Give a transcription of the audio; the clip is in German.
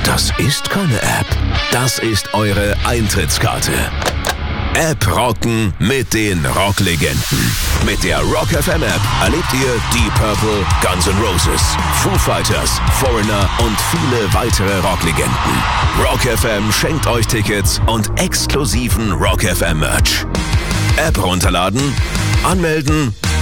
Das ist keine App. Das ist eure Eintrittskarte. App rocken mit den Rocklegenden. Mit der Rock FM App erlebt ihr Deep Purple, Guns N' Roses, Foo Fighters, Foreigner und viele weitere Rocklegenden. Rock FM schenkt euch Tickets und exklusiven Rock FM Merch. App runterladen, anmelden